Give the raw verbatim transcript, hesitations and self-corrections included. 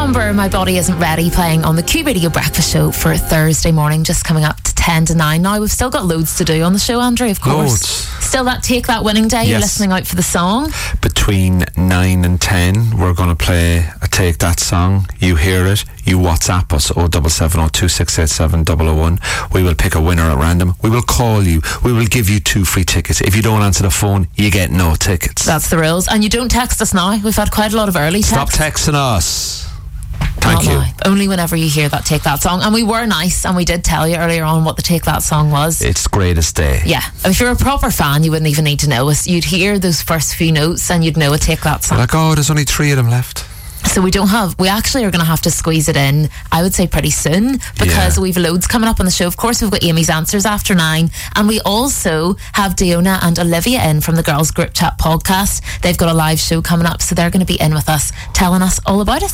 Somber, My Body Isn't Ready, playing on the Q Radio Breakfast Show for Thursday morning, just coming up to ten to nine. Now, we've still got loads to do on the show, Andrew, of course. Loads. Still that Take That winning day, Yes. you're listening out for the song. Between nine and ten, we're going to play a Take That song. You hear it, you WhatsApp us oh seven seven oh two six eight seven oh oh one. We will pick a winner at random. We will call you. We will give you two free tickets. If you don't answer the phone, you get no tickets. That's the rules. And you don't text us now. We've had quite a lot of early texts. Stop texting us. Thank Not you. now. Only whenever you hear that Take That song. And we were nice, and we did tell you earlier on what the Take That song was. It's Greatest Day. Yeah. If you're a proper fan, you wouldn't even need to know us. You'd hear those first few notes and you'd know a Take That song. Like, oh, there's only three of them left. So we don't have, we actually are going to have to squeeze it in, I would say pretty soon, because Yeah. we've loads coming up on the show. Of course, we've got Amy's Answers after nine, and we also have Diona and Olivia in from the Girls Group Chat podcast. They've got a live show coming up, so they're going to be in with us, telling us all about it.